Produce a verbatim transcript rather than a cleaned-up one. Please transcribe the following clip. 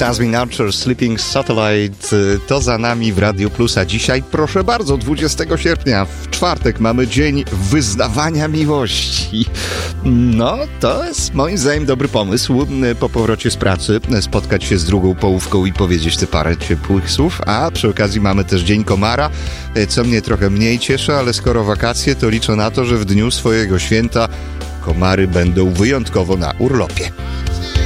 Jasmine Archer, Sleeping Satellite, to za nami w Radiu Plus, a dzisiaj, proszę bardzo, dwudziestego sierpnia, w czwartek mamy dzień wyznawania miłości. No, to jest moim zdaniem dobry pomysł, po powrocie z pracy spotkać się z drugą połówką i powiedzieć te parę ciepłych słów, a przy okazji mamy też Dzień Komara, co mnie trochę mniej cieszy, ale skoro wakacje, to liczę na to, że w dniu swojego święta komary będą wyjątkowo na urlopie.